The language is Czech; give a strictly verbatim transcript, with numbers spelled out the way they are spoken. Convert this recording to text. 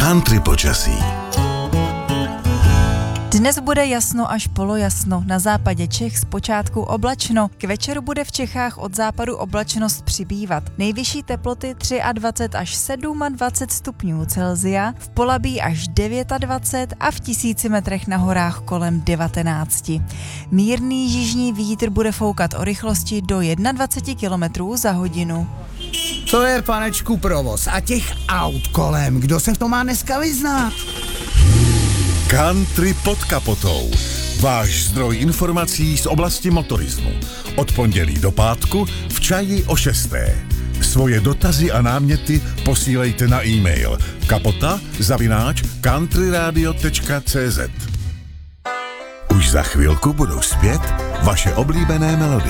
Country počasí. Dnes bude jasno až polojasno, na západě Čech zpočátku oblačno. K večeru bude v Čechách od západu oblačnost přibývat. Nejvyšší teploty dvacet tři až dvacet sedm stupňů Celsia, v Polabí až dvacet devět a v tisíci metrech na horách kolem devatenáct. Mírný jižní vítr bude foukat o rychlosti do dvacet jedna kilometrů za hodinu. To je, panečku, provoz a těch aut kolem, kdo se v tom má dneska vyznat? Country pod kapotou. Váš zdroj informací z oblasti motorismu. Od pondělí do pátku v čaji o šesté. Svoje dotazy a náměty posílejte na e-mail kapota zavináč countryradio tečka cz. Už za chvilku budou zpět vaše oblíbené melodie.